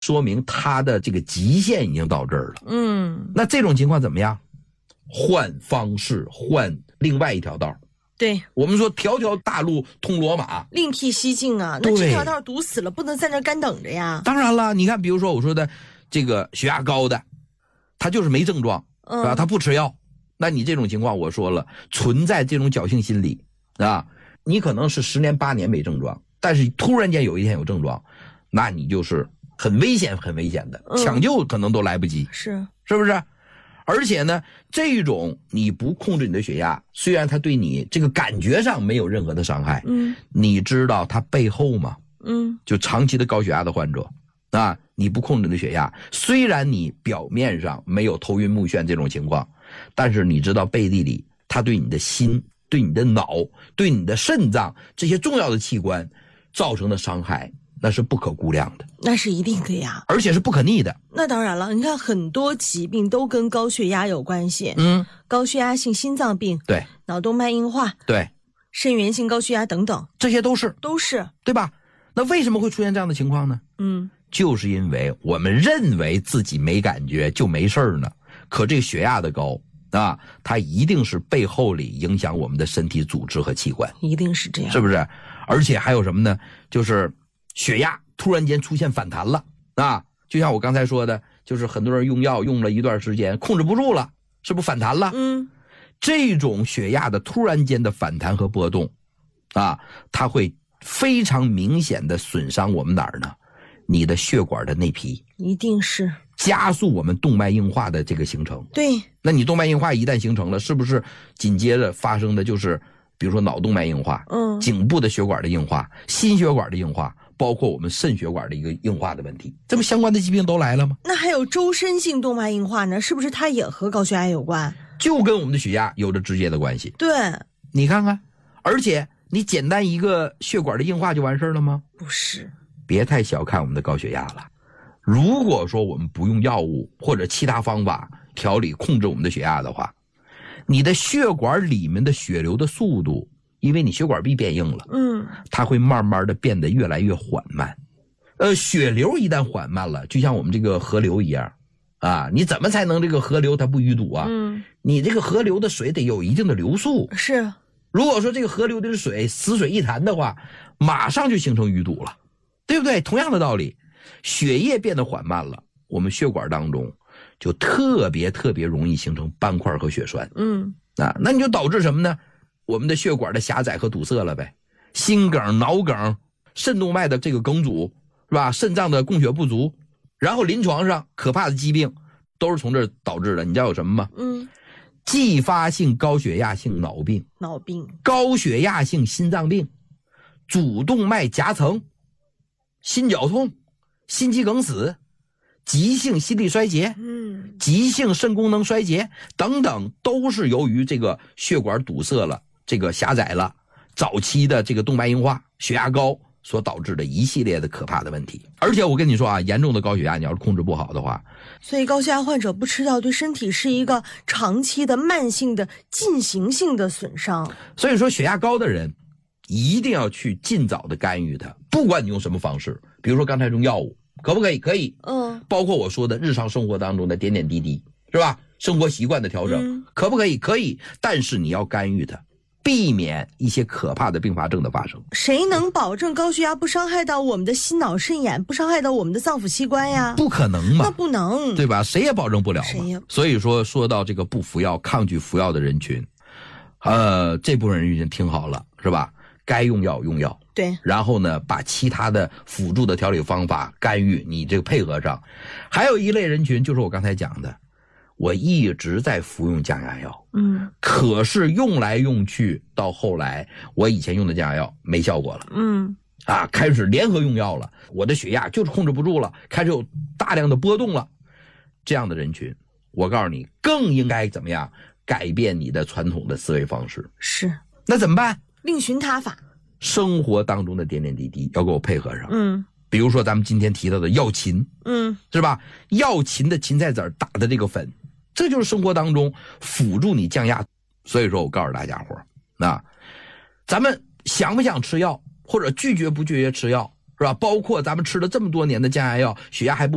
说明他的这个极限已经到这儿了。那这种情况怎么样？换方式，换另外一条道。 对， 我们说条条大路通罗马， 另辟蹊径啊，那这条道堵死了，不能在那干等着呀。 当然了，你看比如说我说的这个血压高的，他就是没症状，是吧？他不吃药，那你这种情况我说了，存在这种侥幸心理啊，你可能是10年8年没症状，但是突然间有一天有症状，那你就是很危险的，抢救可能都来不及，是不是？而且呢，这种你不控制你的血压，虽然它对你这个感觉上没有任何的伤害，你知道它背后吗？就长期的高血压的患者啊，你不控制你的血压，虽然你表面上没有头晕目眩这种情况，但是你知道背地里它对你的心、对你的脑、对你的肾脏这些重要的器官造成的伤害，那是不可估量的， 那是一定的呀， 而且是不可逆的。 那当然了，你看很多疾病都跟高血压有关系，高血压性心脏病， 对， 脑动脉硬化， 对， 肾源性高血压等等， 这些都是，对吧？那为什么会出现这样的情况呢？就是因为我们认为自己没感觉就没事呢，可这个血压的高啊，它一定是背后里影响我们的身体组织和器官， 一定是这样， 是不是？而且还有什么呢？就是血压突然间出现反弹了啊，就像我刚才说的，就是很多人用药用了一段时间控制不住了，是不是反弹了？这种血压的突然间的反弹和波动啊，它会非常明显的损伤我们哪儿呢？你的血管的内皮， 一定是加速我们动脉硬化的这个形成。 对， 那你动脉硬化一旦形成了，是不是紧接着发生的就是比如说脑动脉硬化，颈部的血管的硬化，心血管的硬化，包括我们肾血管的一个硬化的问题，这不相关的疾病都来了吗？ 那还有周身性动脉硬化呢，是不是它也和高血压有关？ 就跟我们的血压有着直接的关系。 对， 你看看，而且你简单一个血管的硬化就完事了吗？ 不是， 别太小看我们的高血压了。如果说我们不用药物或者其他方法调理控制我们的血压的话，你的血管里面的血流的速度，因为你血管壁变硬了，它会慢慢的变得越来越缓慢。血流一旦缓慢了，就像我们这个河流一样啊，你怎么才能这个河流它不淤堵啊？你这个河流的水得有一定的流速。 是， 如果说这个河流的水死水一潭的话，马上就形成淤堵了，对不对？同样的道理，血液变得缓慢了，我们血管当中就特别容易形成斑块和血栓。那你就导致什么呢？我们的血管的狭窄和堵塞了呗，心梗、脑梗、肾动脉的这个梗阻，是吧？肾脏的供血不足，然后临床上可怕的疾病都是从这儿导致的。你知道有什么吗？继发性高血压性脑病、高血压性心脏病、主动脉夹层、心绞痛、心肌梗死、急性心力衰竭、急性肾功能衰竭等等，都是由于这个血管堵塞了，这个狭窄了，早期的这个动脉硬化、血压高所导致的一系列的可怕的问题。而且我跟你说啊，严重的高血压你要是控制不好的话， 所以高血压患者不吃药对身体是一个长期的慢性的进行性的损伤。 所以说血压高的人一定要去尽早的干预它，不管你用什么方式，比如说刚才用药物可不可以？可以。包括我说的日常生活当中的点点滴滴，是吧？生活习惯的调整，可不可以？可以，但是你要干预它，避免一些可怕的并发症的发生。 谁能保证高血压不伤害到我们的心脑肾眼，不伤害到我们的脏腑器官呀？ 不可能嘛， 那不能， 对吧？谁也保证不了嘛。所以说到这个不服药、抗拒服药的人群，这部分人群听好了，是吧？该用药用药， 对， 然后呢，把其他的辅助的调理方法干预你这个配合上。还有一类人群就是我刚才讲的，我一直在服用降压药，可是用来用去到后来，我以前用的降压药没效果了，开始联合用药了，我的血压就是控制不住了，开始有大量的波动了。这样的人群，我告诉你，更应该怎么样改变你的传统的思维方式。 是， 那怎么办？ 另寻他法。 生活当中的点点滴滴要给我配合上。比如说咱们今天提到的药芹，是吧？药芹的芹菜籽打的这个粉，这就是生活当中辅助你降压。所以说我告诉大家伙，咱们想不想吃药，或者拒绝不拒绝吃药，是吧？包括咱们吃了这么多年的降压药，血压还不